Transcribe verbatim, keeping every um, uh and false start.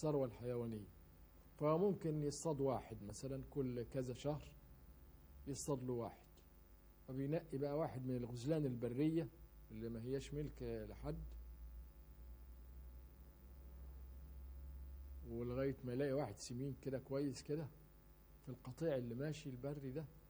الثروة الحيوانية. فممكن يصطاد واحد مثلا كل كذا شهر، يصطاد له واحد، فبينقي بقى واحد من الغزلان البرية اللي ما هياش ملك لحد، ولغاية ما يلاقي واحد سمين كده كويس كده في القطيع اللي ماشي البري ده،